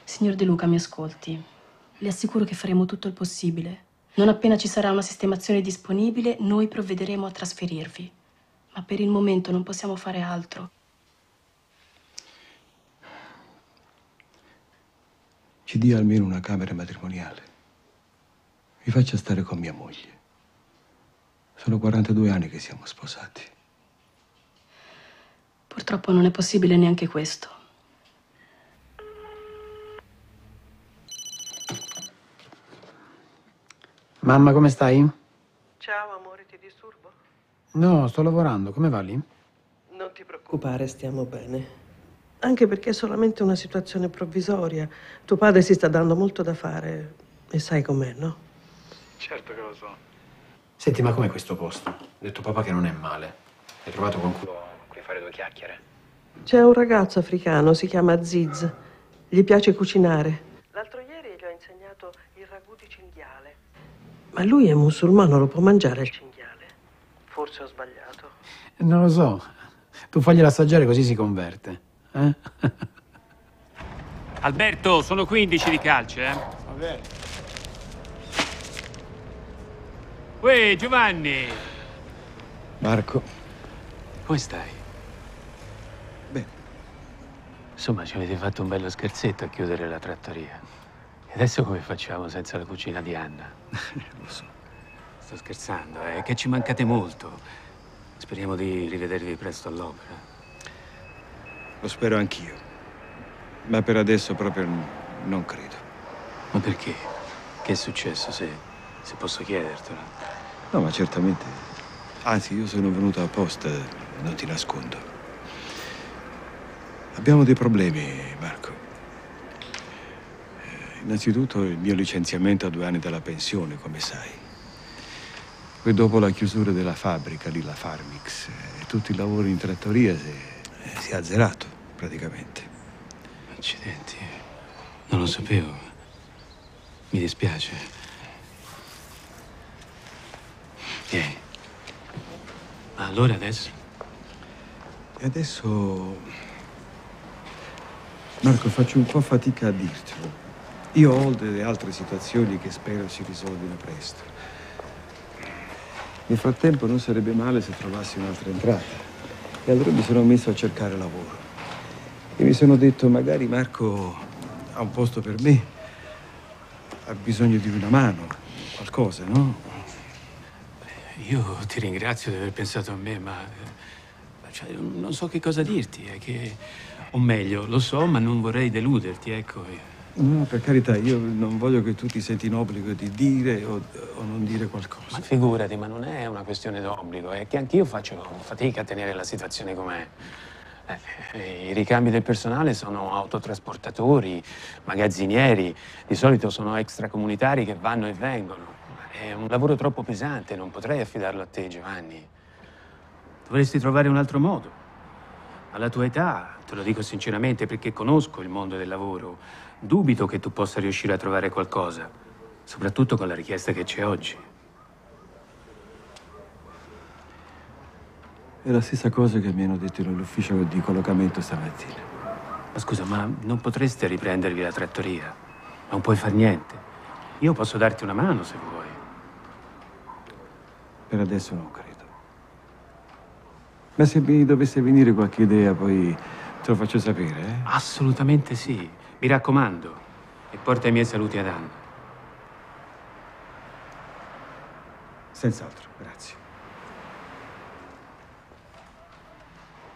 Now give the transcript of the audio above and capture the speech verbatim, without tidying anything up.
Signor De Luca, mi ascolti. Le assicuro che faremo tutto il possibile. Non appena ci sarà una sistemazione disponibile, noi provvederemo a trasferirvi. Ma per il momento non possiamo fare altro. Ci dia almeno una camera matrimoniale. Mi faccia stare con mia moglie. Sono quarantadue anni che siamo sposati. Purtroppo non è possibile neanche questo. Mamma, come stai? Ciao amore, ti disturbo? No, sto lavorando. Come va lì? Non ti preoccupare, stiamo bene. Anche perché è solamente una situazione provvisoria. Tuo padre si sta dando molto da fare e sai com'è, no? Certo che lo so. Senti, ma com'è questo posto? Ha detto papà che non è male. Hai trovato qualcuno con cui fare due chiacchiere? C'è un ragazzo africano, si chiama Aziz. Gli piace cucinare. L'altro ieri gli ho insegnato il ragù di cinghiale. Ma lui è musulmano, lo può mangiare il cinghiale? Forse ho sbagliato. Non lo so. Tu faglielo assaggiare così si converte. Eh? Alberto, sono quindici di calce, eh? Va bene. Uè, Giovanni! Marco. Come stai? Bene. Insomma, ci avete fatto un bello scherzetto a chiudere la trattoria. E adesso come facciamo senza la cucina di Anna? Lo so. Sto scherzando, è eh? che ci mancate molto. Speriamo di rivedervi presto all'opera. Lo spero anch'io. Ma per adesso proprio n- non credo. Ma perché? Che è successo, se, se posso chiedertelo? No, ma certamente. Anzi, io sono venuto apposta, non ti nascondo. Abbiamo dei problemi, Marco. Eh, Innanzitutto il mio licenziamento a due anni dalla pensione, come sai. Poi dopo la chiusura della fabbrica, lì la Farmix, e tutti i lavori in trattoria si, eh, si è azzerato, praticamente. Accidenti, non lo sapevo. Mi dispiace. Vieni. Ma allora adesso? E adesso, Marco, faccio un po' fatica a dirtelo. Io ho delle altre situazioni che spero si risolvino presto. Nel frattempo non sarebbe male se trovassi un'altra entrata. E allora mi sono messo a cercare lavoro. E mi sono detto, magari Marco ha un posto per me, ha bisogno di una mano, qualcosa, no? Io ti ringrazio di aver pensato a me, ma cioè, non so che cosa dirti. È che, o meglio, lo so, ma non vorrei deluderti, ecco. No, per carità, io non voglio che tu ti senti in obbligo di dire o, o non dire qualcosa. Ma figurati, ma non è una questione d'obbligo, è che anch'io faccio fatica a tenere la situazione com'è. Eh, I ricambi del personale sono autotrasportatori, magazzinieri, di solito sono extracomunitari che vanno e vengono. È un lavoro troppo pesante, non potrei affidarlo a te, Giovanni. Dovresti trovare un altro modo. Alla tua età, te lo dico sinceramente perché conosco il mondo del lavoro, dubito che tu possa riuscire a trovare qualcosa, soprattutto con la richiesta che c'è oggi. È la stessa cosa che mi hanno detto nell'ufficio di collocamento stamattina. Ma scusa, ma non potreste riprendervi la trattoria? Non puoi far niente. Io posso darti una mano se vuoi. Per adesso non credo. Ma se mi dovesse venire qualche idea, poi te lo faccio sapere, eh? Assolutamente sì. Mi raccomando. E porta i miei saluti ad Anna. Senz'altro, grazie.